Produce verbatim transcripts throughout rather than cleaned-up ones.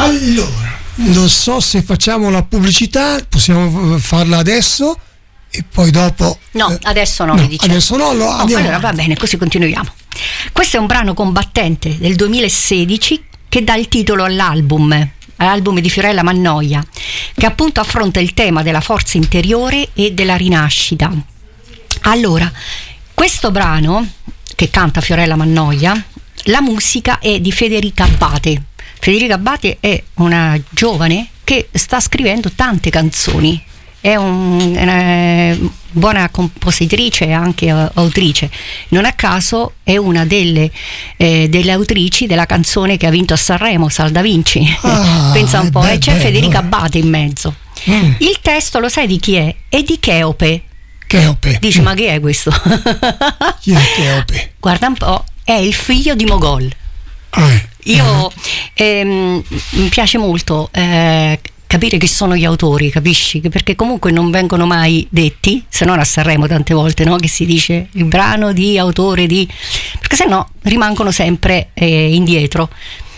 Allora, non so se facciamo la pubblicità, possiamo farla adesso e poi dopo. No, eh, adesso no, no mi dice. Adesso no, lo oh, allora va bene, così continuiamo. Questo è un brano combattente del duemilasedici che dà il titolo all'album, all'album di Fiorella Mannoia, che appunto affronta il tema della forza interiore e della rinascita. Allora, questo brano che canta Fiorella Mannoia, la musica è di Federica Abbate. Federica Abbate è una giovane che sta scrivendo tante canzoni, è un, una buona compositrice e anche autrice. Non a caso è una delle, eh, delle autrici della canzone che ha vinto a Sanremo, Sal da Vinci. Ah, pensa un po', beh, e c'è bello. Federica Abbate in mezzo. Mm. Il testo lo sai di chi è? È di Cheope. Cheope. Dici, mm. ma chi è questo? Chi è Cheope? Guarda un po', è il figlio di Mogol. Ah. Io ehm, mi piace molto eh, capire chi sono gli autori, capisci? Perché comunque non vengono mai detti, se non a Sanremo tante volte, no? Che si dice il brano di autore di, perché se no rimangono sempre eh, indietro.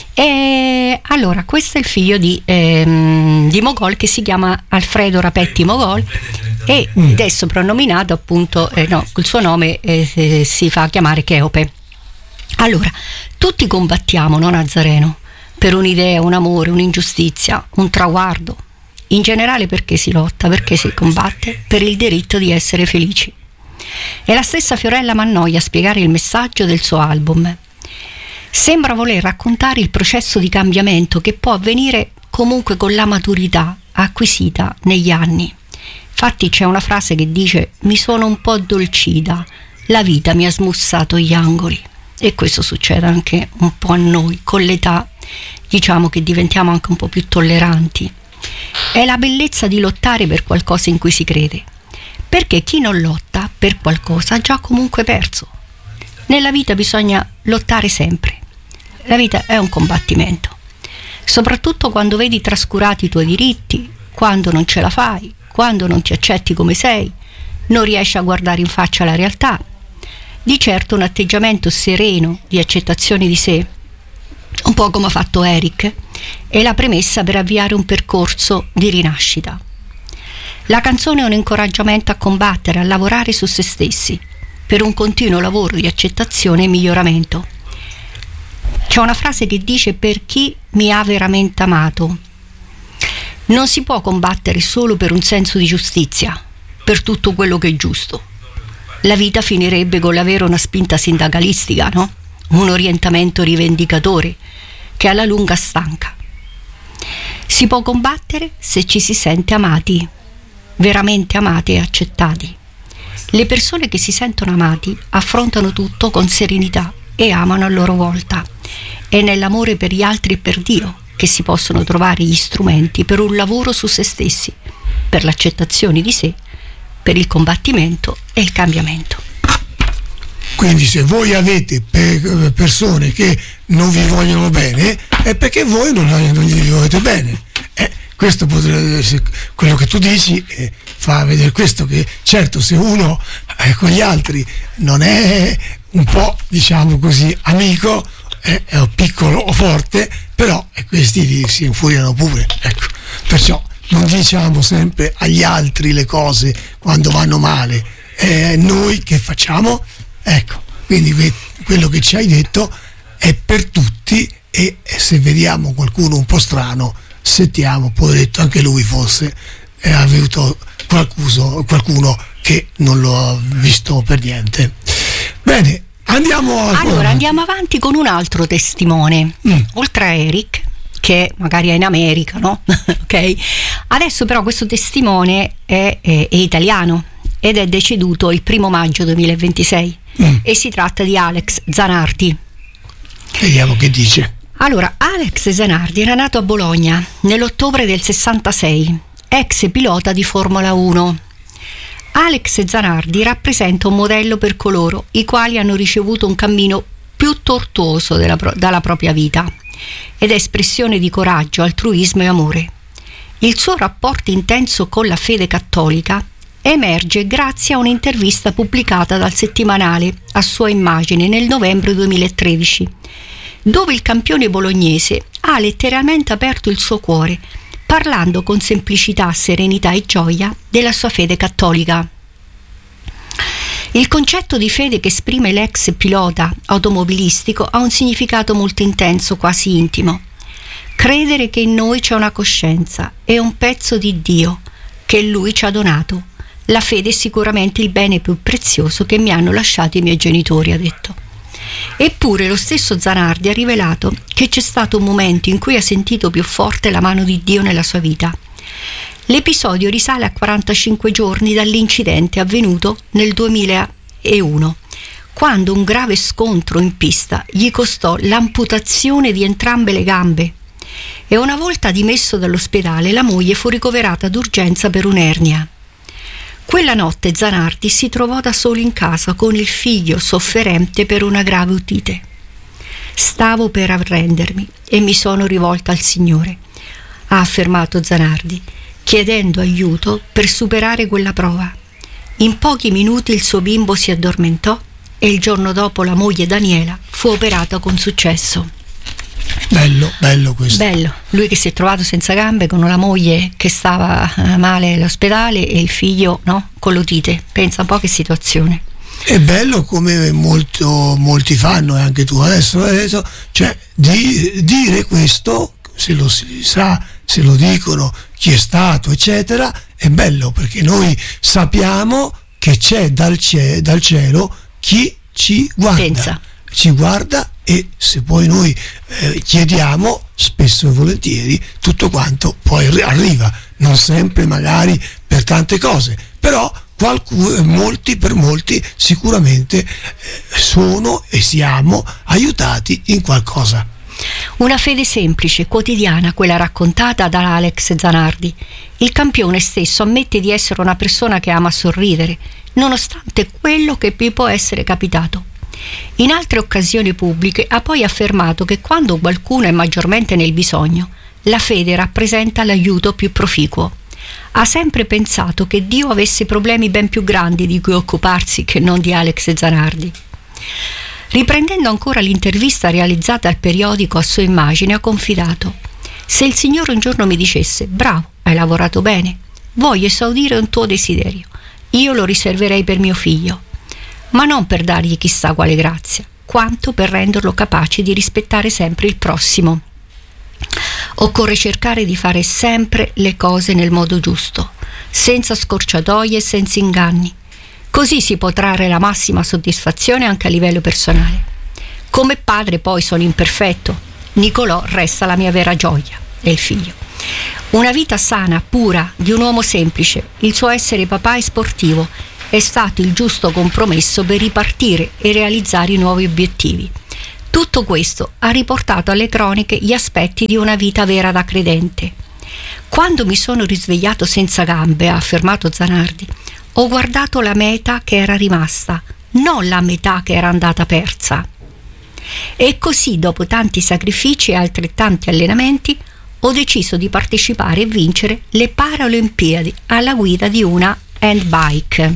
E allora questo è il figlio di, ehm, di Mogol, che si chiama Alfredo Rapetti Mogol, e mm. ed è soprannominato appunto, eh, no, il suo nome eh, si fa chiamare Cheope. Allora, tutti combattiamo, no, Nazareno? Per un'idea, un amore, un'ingiustizia, un traguardo. In generale perché si lotta, perché si combatte? Per il diritto di essere felici. È la stessa Fiorella Mannoia a spiegare il messaggio del suo album. Sembra voler raccontare il processo di cambiamento che può avvenire comunque con la maturità acquisita negli anni. Infatti c'è una frase che dice: mi sono un po' addolcita, la vita mi ha smussato gli angoli. E questo succede anche un po' a noi, con l'età diciamo che diventiamo anche un po' più tolleranti. È la bellezza di lottare per qualcosa in cui si crede, perché chi non lotta per qualcosa ha già comunque perso. Nella vita bisogna lottare sempre, la vita è un combattimento, soprattutto quando vedi trascurati i tuoi diritti, quando non ce la fai, quando non ti accetti come sei, non riesci a guardare in faccia la realtà. Di certo un atteggiamento sereno di accettazione di sé, un po' come ha fatto Eric, è la premessa per avviare un percorso di rinascita. La canzone è un incoraggiamento a combattere, a lavorare su se stessi, per un continuo lavoro di accettazione e miglioramento. C'è una frase che dice: per chi mi ha veramente amato. Non si può combattere solo per un senso di giustizia, per tutto quello che è giusto. La vita finirebbe con l'avere una spinta sindacalistica, no? Un orientamento rivendicatore che alla lunga stanca. Si può combattere se ci si sente amati, veramente amati e accettati. Le persone che si sentono amati affrontano tutto con serenità e amano a loro volta. È nell'amore per gli altri e per Dio che si possono trovare gli strumenti per un lavoro su se stessi, per l'accettazione di sé, per il combattimento e il cambiamento. Quindi se voi avete pe- persone che non vi vogliono bene, è perché voi non, non gli volete bene. Eh, questo potrebbe essere quello che tu dici, eh, fa vedere questo, che certo se uno eh, con gli altri non è un po', diciamo così, amico, eh, è un piccolo o forte, però eh, questi si infuriano pure, ecco. Perciò non diciamo sempre agli altri le cose quando vanno male, eh, noi che facciamo? Ecco, quindi quello che ci hai detto è per tutti, e se vediamo qualcuno un po' strano, sentiamo, poveretto, anche lui forse eh, ha avuto qualcuno, qualcuno che non lo ha visto per niente. Bene, andiamo a allora andiamo avanti con un altro testimone, mm. oltre a Eric, che magari è in America, no? Ok? Adesso però questo testimone è, è, è italiano ed è deceduto il primo maggio duemilaventisei mm. e si tratta di Alex Zanardi. Vediamo che dice. Allora, Alex Zanardi era nato a Bologna nell'ottobre del sessantasei, ex pilota di Formula uno. Alex Zanardi rappresenta un modello per coloro i quali hanno ricevuto un cammino più tortuoso della, dalla propria vita, ed è espressione di coraggio, altruismo e amore. Il suo rapporto intenso con la fede cattolica emerge grazie a un'intervista pubblicata dal settimanale A Sua Immagine nel novembre duemilatredici, dove il campione bolognese ha letteralmente aperto il suo cuore, parlando con semplicità, serenità e gioia della sua fede cattolica. Il concetto di fede che esprime l'ex pilota automobilistico ha un significato molto intenso, quasi intimo. Credere che in noi c'è una coscienza e un pezzo di Dio che Lui ci ha donato. La fede è sicuramente il bene più prezioso che mi hanno lasciato i miei genitori, ha detto. Eppure lo stesso Zanardi ha rivelato che c'è stato un momento in cui ha sentito più forte la mano di Dio nella sua vita. L'episodio risale a quarantacinque giorni dall'incidente avvenuto nel duemilauno, quando un grave scontro in pista gli costò l'amputazione di entrambe le gambe. E una volta dimesso dall'ospedale, la moglie fu ricoverata d'urgenza per un'ernia. Quella notte Zanardi si trovò da solo in casa con il figlio sofferente per una grave otite. Stavo per arrendermi e mi sono rivolta al Signore, ha affermato Zanardi, chiedendo aiuto per superare quella prova. In pochi minuti il suo bimbo si addormentò e il giorno dopo la moglie Daniela fu operata con successo. Bello, bello questo. Bello, lui che si è trovato senza gambe, con la moglie che stava male all'ospedale e il figlio, no, con l'otite. Pensa un po' che situazione. È bello come molto, molti fanno, e anche tu adesso, adesso cioè di, dire questo, se lo si sa, se lo dicono chi è stato, eccetera, è bello, perché noi sappiamo che c'è dal, cie, dal cielo chi ci guarda. Pensa. Ci guarda, e se poi noi eh, chiediamo, spesso e volentieri tutto quanto poi arriva, non sempre magari per tante cose, però qualcuno, molti per molti sicuramente eh, sono e siamo aiutati in qualcosa. Una fede semplice, quotidiana, quella raccontata da Alex Zanardi. Il campione stesso ammette di essere una persona che ama sorridere, nonostante quello che gli può essere capitato. In altre occasioni pubbliche ha poi affermato che quando qualcuno è maggiormente nel bisogno, la fede rappresenta l'aiuto più proficuo. Ha sempre pensato che Dio avesse problemi ben più grandi di cui occuparsi che non di Alex Zanardi. Riprendendo ancora l'intervista realizzata al periodico a sua immagine, ha confidato: se il Signore un giorno mi dicesse bravo, hai lavorato bene, voglio esaudire un tuo desiderio, io lo riserverei per mio figlio, ma non per dargli chissà quale grazia, quanto per renderlo capace di rispettare sempre il prossimo. Occorre cercare di fare sempre le cose nel modo giusto, senza scorciatoie e senza inganni. Così si può trarre la massima soddisfazione anche a livello personale. Come padre poi sono imperfetto, Nicolò resta la mia vera gioia, è il figlio. Una vita sana, pura, di un uomo semplice, il suo essere papà e sportivo, è stato il giusto compromesso per ripartire e realizzare i nuovi obiettivi. Tutto questo ha riportato alle cronache gli aspetti di una vita vera da credente. Quando mi sono risvegliato senza gambe, ha affermato Zanardi, ho guardato la meta che era rimasta, non la metà che era andata persa. E così, dopo tanti sacrifici e altrettanti allenamenti, ho deciso di partecipare e vincere le Paralimpiadi alla guida di una handbike.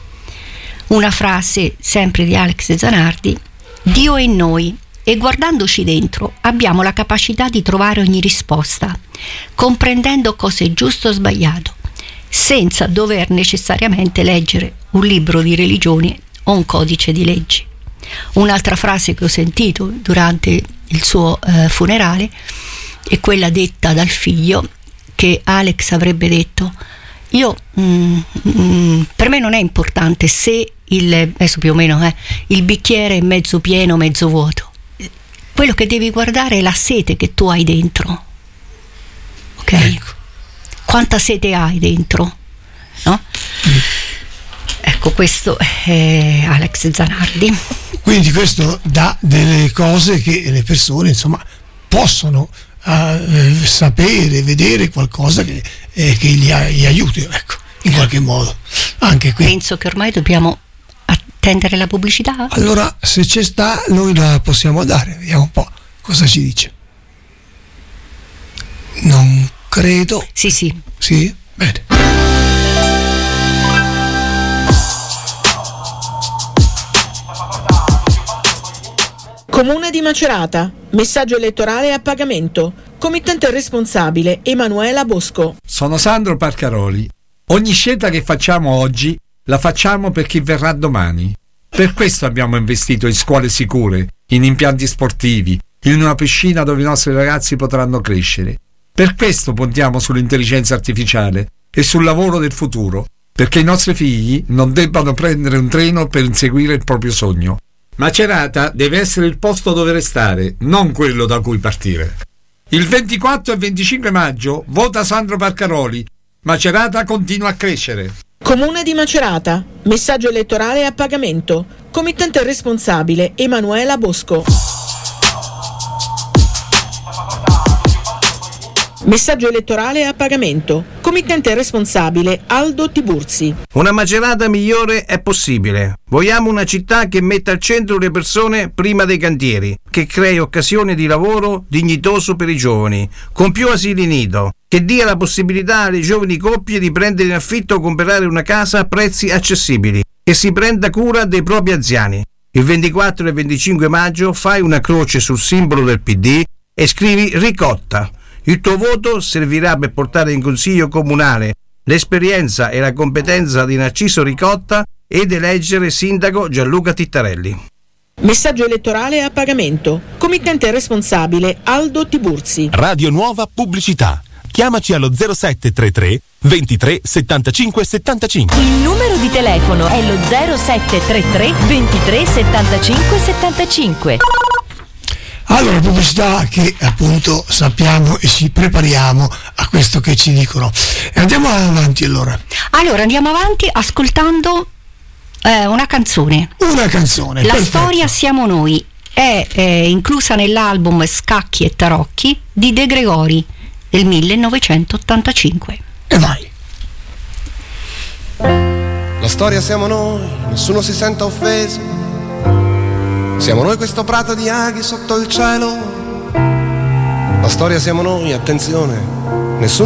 Una frase sempre di Alex Zanardi: Dio è in noi e guardandoci dentro abbiamo la capacità di trovare ogni risposta, comprendendo cosa è giusto o sbagliato, senza dover necessariamente leggere un libro di religione o un codice di leggi. Un'altra frase che ho sentito durante il suo eh, funerale è quella detta dal figlio, che Alex avrebbe detto: io mm, mm, per me non è importante se il, adesso più o meno eh, il bicchiere è mezzo pieno o mezzo vuoto, quello che devi guardare è la sete che tu hai dentro, ok? Ecco. Quanta sete hai dentro, no? Mm. Ecco, questo è Alex Zanardi. Quindi questo dà delle cose che le persone insomma possono uh, sapere, vedere qualcosa che, eh, che gli, gli aiuti, ecco, in qualche modo. Anche qui. Penso che ormai dobbiamo attendere la pubblicità. Allora, se c'è sta, noi la possiamo dare, vediamo un po' cosa ci dice. Non credo. Sì, sì. Sì? Bene. Comune di Macerata. Messaggio elettorale a pagamento. Committente responsabile Emanuela Bosco. Sono Sandro Parcaroli. Ogni scelta che facciamo oggi la facciamo per chi verrà domani. Per questo abbiamo investito in scuole sicure, in impianti sportivi, in una piscina dove i nostri ragazzi potranno crescere. Per questo puntiamo sull'intelligenza artificiale e sul lavoro del futuro, perché i nostri figli non debbano prendere un treno per inseguire il proprio sogno. Macerata deve essere il posto dove restare, non quello da cui partire. Il ventiquattro e venticinque maggio vota Sandro Parcaroli. Macerata continua a crescere. Comune di Macerata. Messaggio elettorale a pagamento. Committente responsabile Emanuela Bosco. Messaggio elettorale a pagamento. Committente responsabile Aldo Tiburzi. Una Macerata migliore è possibile. Vogliamo una città che metta al centro le persone prima dei cantieri, che crei occasioni di lavoro dignitoso per i giovani, con più asili nido, che dia la possibilità alle giovani coppie di prendere in affitto o comprare una casa a prezzi accessibili, che si prenda cura dei propri anziani. Il ventiquattro e venticinque maggio fai una croce sul simbolo del P D e scrivi Ricotta. Il tuo voto servirà per portare in consiglio comunale l'esperienza e la competenza di Narciso Ricotta ed eleggere sindaco Gianluca Tittarelli. Messaggio elettorale a pagamento. Committente responsabile Aldo Tiburzi. Radio Nuova Pubblicità. Chiamaci allo zero sette tre tre ventitré settantacinque settantacinque. Il numero di telefono è lo zero sette tre tre ventitré settantacinque settantacinque. Allora, pubblicità che appunto sappiamo e ci prepariamo a questo che ci dicono. E andiamo avanti allora. Allora andiamo avanti ascoltando eh, una canzone. Una canzone. La perfetto. storia siamo noi. È eh, inclusa nell'album Scacchi e Tarocchi di De Gregori del millenovecentottantacinque. E vai. La storia siamo noi, nessuno si senta offeso. Siamo noi questo prato di aghi sotto il cielo. La storia siamo noi, attenzione, nessuno